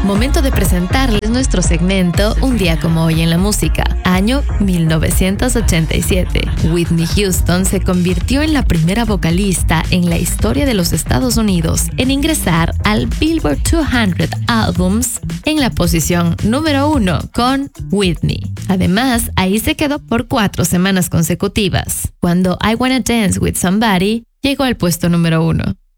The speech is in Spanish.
Momento de presentarles nuestro segmento Un día como hoy en la música. Año 1987. Whitney Houston se convirtió en la primera vocalista en la historia de los Estados Unidos en ingresar al Billboard 200 Albums en la posición número 1 con Whitney. Además, ahí se quedó por 4 semanas consecutivas, cuando I Wanna Dance with Somebody llegó al puesto número 1.